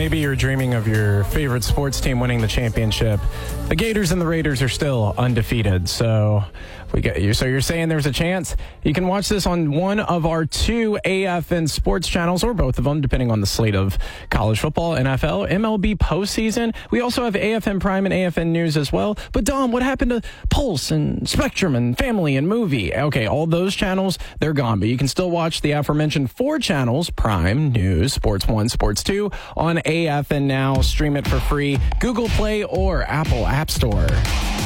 maybe you're dreaming of your favorite sports team winning the championship. The Gators and the Raiders are still undefeated, so we get you. So you're saying there's a chance? You can watch this on one of our two AFN sports channels, or both of them, depending on the slate of college football, NFL, MLB postseason. We also have AFN Prime and AFN News as well. But Dom, what happened to Pulse and Spectrum and Family and Movie? Okay, all those channels, they're gone. But you can still watch the aforementioned four channels, Prime, News, Sports 1, Sports 2, on AFN Now. Stream it for free, Google Play or Apple App Store.